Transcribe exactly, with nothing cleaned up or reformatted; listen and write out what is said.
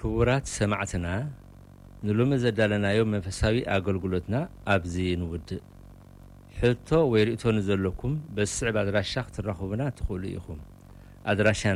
ክቡራት ሰማዕትና ንሎሚ ዘዳለናዮ መንፈሳዊ አገልግሎትና አብዚ ንውድ ሕቶ ወይ ርእቶ ንዘለኩም በስዕብ አድራሻ ክትረኽቡና ትኽእሉ ኢኹም አድራሻ